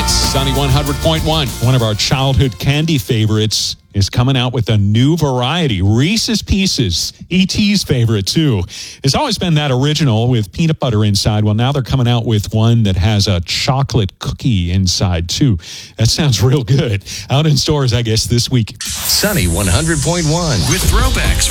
It's Sunny 100.1. One of our childhood candy favorites is coming out with a new variety. Reese's Pieces, E.T.'s favorite too. It's always been that original with peanut butter inside. Well, now they're coming out with one that has a chocolate cookie inside too. That sounds real good. Out in stores, I guess, this week. Sunny 100.1 with throwbacks